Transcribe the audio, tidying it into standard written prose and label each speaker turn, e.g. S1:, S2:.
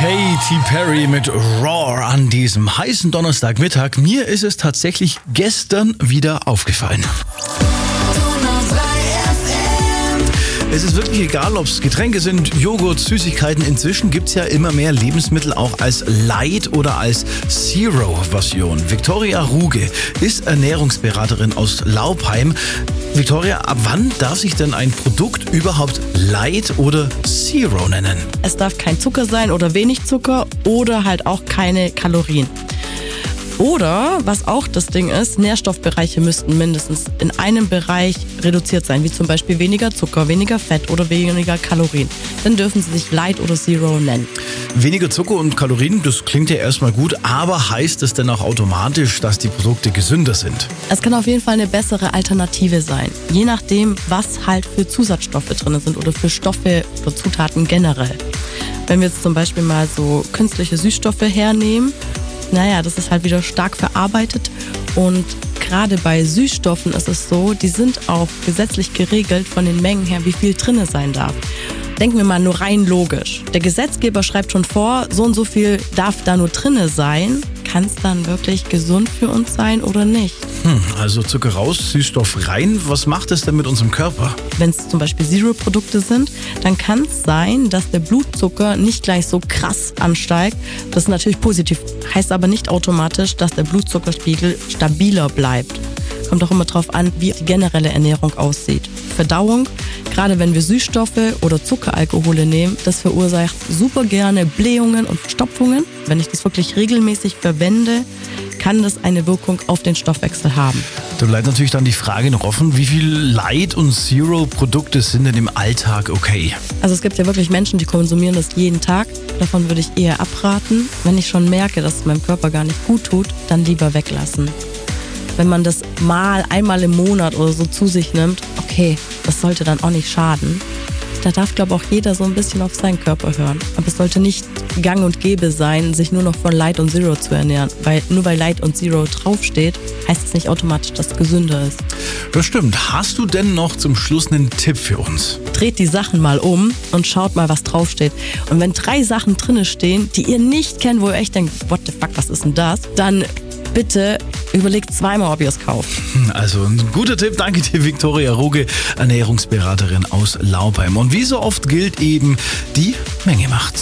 S1: Katy Perry mit Roar an diesem heißen Donnerstagmittag. Mir ist es tatsächlich gestern wieder aufgefallen. Es ist wirklich egal, ob es Getränke sind, Joghurt, Süßigkeiten. Inzwischen gibt es ja immer mehr Lebensmittel auch als Light- oder als Zero-Version. Viktoria Ruge ist Ernährungsberaterin aus Laupheim. Viktoria, ab wann darf sich denn ein Produkt überhaupt Light oder Zero nennen?
S2: Es darf kein Zucker sein oder wenig Zucker oder halt auch keine Kalorien. Oder, was auch das Ding ist, Nährstoffbereiche müssten mindestens in einem Bereich reduziert sein, wie zum Beispiel weniger Zucker, weniger Fett oder weniger Kalorien. Dann dürfen sie sich Light oder Zero nennen.
S1: Weniger Zucker und Kalorien, das klingt ja erstmal gut, aber heißt es denn auch automatisch, dass die Produkte gesünder sind?
S2: Es kann auf jeden Fall eine bessere Alternative sein, je nachdem, was halt für Zusatzstoffe drin sind oder für Stoffe oder Zutaten generell. Wenn wir jetzt zum Beispiel mal so künstliche Süßstoffe hernehmen, das ist halt wieder stark verarbeitet und gerade bei Süßstoffen ist es so, die sind auch gesetzlich geregelt von den Mengen her, wie viel drinne sein darf. Denken wir mal nur rein logisch. Der Gesetzgeber schreibt schon vor, so und so viel darf da nur drinne sein. Kann es dann wirklich gesund für uns sein oder nicht?
S1: Also Zucker raus, Süßstoff rein. Was macht es denn mit unserem Körper?
S2: Wenn es zum Beispiel Zero-Produkte sind, dann kann es sein, dass der Blutzucker nicht gleich so krass ansteigt. Das ist natürlich positiv, heißt aber nicht automatisch, dass der Blutzuckerspiegel stabiler bleibt. Kommt auch immer darauf an, wie die generelle Ernährung aussieht. Verdauung, gerade wenn wir Süßstoffe oder Zuckeralkohole nehmen, das verursacht super gerne Blähungen und Verstopfungen. Wenn ich das wirklich regelmäßig verwende, kann das eine Wirkung auf den Stoffwechsel haben.
S1: Da bleibt natürlich dann die Frage noch offen, wie viel Light- und Zero-Produkte sind denn im Alltag okay?
S2: Also es gibt ja wirklich Menschen, die konsumieren das jeden Tag. Davon würde ich eher abraten. Wenn ich schon merke, dass es meinem Körper gar nicht gut tut, dann lieber weglassen. Wenn man das einmal im Monat oder so zu sich nimmt, okay, das sollte dann auch nicht schaden. Da darf, glaube ich, auch jeder so ein bisschen auf seinen Körper hören. Aber es sollte nicht gang und gäbe sein, sich nur noch von Light und Zero zu ernähren. Weil nur weil Light und Zero draufsteht, heißt es nicht automatisch, dass es gesünder ist.
S1: Das stimmt. Hast du denn noch zum Schluss einen Tipp für uns?
S2: Dreht die Sachen mal um und schaut mal, was draufsteht. Und wenn 3 Sachen drinne stehen, die ihr nicht kennt, wo ihr echt denkt, what the fuck, was ist denn das? Dann bitte überlegt zweimal, ob ihr es kauft.
S1: Also ein guter Tipp. Danke dir, Viktoria Ruge, Ernährungsberaterin aus Laupheim. Und wie so oft gilt eben, die Menge macht's.